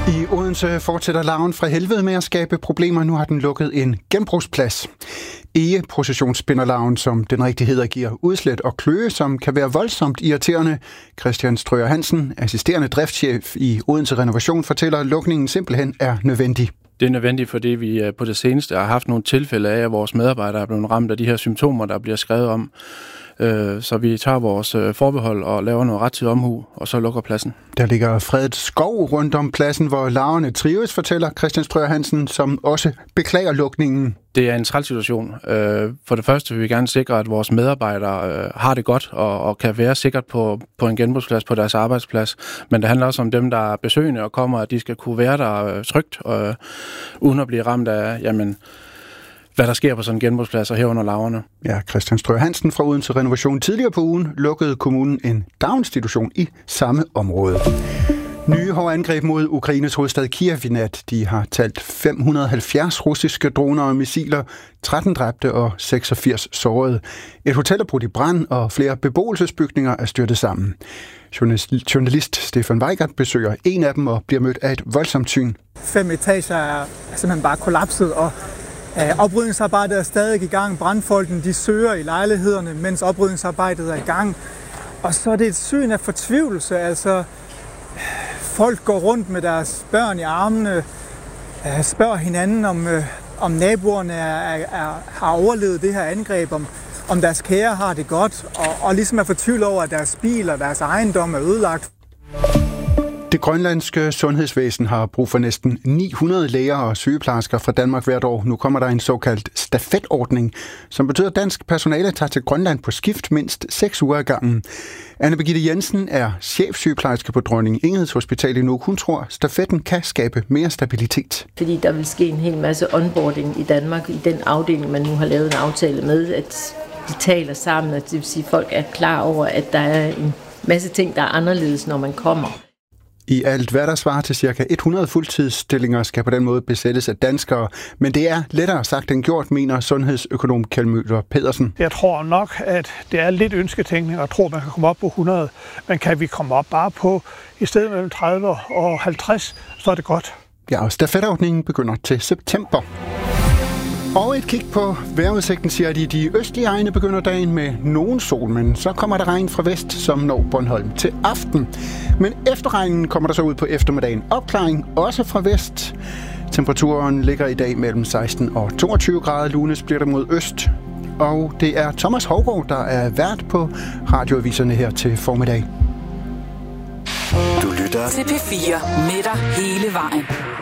I Odense fortsætter larven fra helvede med at skabe problemer. Nu har den lukket en genbrugsplads. Egeprocessionsspinderlarven, som den rigtig hedder, giver udslæt og kløe, som kan være voldsomt irriterende. Christian Strøger Hansen, assisterende driftschef i Odense Renovation, fortæller, at lukningen simpelthen er nødvendig. Det er nødvendigt, fordi vi på det seneste har haft nogle tilfælde af, at vores medarbejdere er blevet ramt af de her symptomer, der bliver skrevet om. Så vi tager vores forbehold og laver noget rettidig omhu, og så lukker pladsen. Der ligger fredet skov rundt om pladsen, hvor larverne trives, fortæller Christian Strøger Hansen, som også beklager lukningen. Det er en træls situation. For det første vil vi gerne sikre, at vores medarbejdere har det godt og kan være sikkert på en genbrugsplads på deres arbejdsplads. Men det handler også om dem, der er besøgende og kommer, at de skal kunne være der trygt, uden at blive ramt af, hvad der sker på sådan en genbrugsplads og herunder larverne. Ja, Christian Strøger Hansen fra Odense Renovation. Tidligere på ugen lukkede kommunen en daginstitution i samme område. Nye hårde angreb mod Ukraines hovedstad Kiev i nat. De har talt 570 russiske droner og missiler, 13 dræbte og 86 sårede. Et hotel er brudt i brand, og flere beboelsesbygninger er styrtet sammen. Journalist Stefan Weigert besøger en af dem og bliver mødt af et voldsomt syn. 5 etager er simpelthen bare kollapset, og oprydningsarbejdet er stadig i gang. Brandfolkene de søger i lejlighederne, mens oprydningsarbejdet er i gang. Og så er det et syn af fortvivlelse. Altså, folk går rundt med deres børn i armene, spørger hinanden, om naboerne har overlevet det her angreb, om deres kære har det godt, og ligesom er fortvivlet over, at deres bil og deres ejendom er ødelagt. Det grønlandske sundhedsvæsen har brug for næsten 900 læger og sygeplejersker fra Danmark hvert år. Nu kommer der en såkaldt stafetordning, som betyder, at dansk personale tager til Grønland på skift mindst 6 uger ad gangen. Anne Birgitte Jensen er chefsygeplejerske på Dronning Ingrids Hospital i Nuuk. Hun tror, at stafetten kan skabe mere stabilitet. Fordi der vil ske en hel masse onboarding i Danmark i den afdeling, man nu har lavet en aftale med, at de taler sammen, og det vil sige, at folk er klar over, at der er en masse ting, der er anderledes, når man kommer. I alt, hvad der svarer til ca. 100 fuldtidsstillinger, skal på den måde besættes af danskere. Men det er lettere sagt end gjort, mener sundhedsøkonom Kjeld Møller Pedersen. Jeg tror nok, at det er lidt ønsketænkning at tro, at man kan komme op på 100. Men kan vi komme op bare på i stedet mellem 30 og 50, så er det godt. Ja, og stafetordningen begynder til september. Og et kig på vejrudsigten siger, at i de østlige egne begynder dagen med nogen sol, men så kommer der regn fra vest, som når Bornholm til aften. Men efter regnen kommer der så ud på eftermiddagen opklaring, også fra vest. Temperaturen ligger i dag mellem 16 og 22 grader. Lunes bliver der mod øst. Og det er Thomas Hougaard, der er vært på radioaviserne her til formiddag. Du lytter til P4 med dig hele vejen.